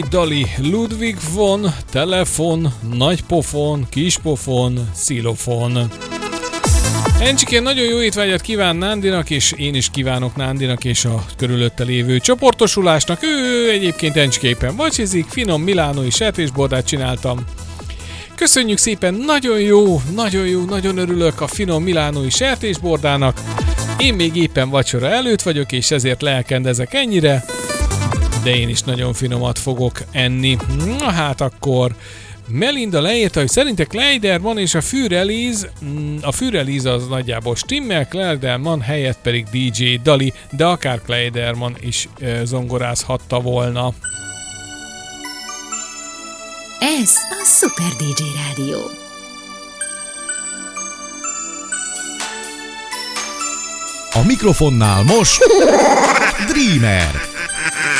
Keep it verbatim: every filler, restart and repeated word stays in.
Dali, Ludwig von, telefon, nagypofon, kispofon, xilofon. Encsikén nagyon jó étvágyat kíván Nándinak, és én is kívánok Nándinak és a körülötte lévő csoportosulásnak. Ő egyébként Encsiképpen vacsizik, finom milánói sertésbordát csináltam. Köszönjük szépen, nagyon jó, nagyon jó, nagyon örülök a finom milánói sertésbordának. Én még éppen vacsora előtt vagyok, és ezért lelkendezek ennyire, de én is nagyon finomat fogok enni. Na hát akkor Melinda leírta, hogy szerinte Kleiderman és a Füreliz, a Füreliz az nagyjából stimmel, Kleiderman helyett pedig dé dzsé Dali, de akár Kleiderman is e, zongorázhatta volna. Ez a Super dé dzsé Rádió. A mikrofonnál most Dreamer.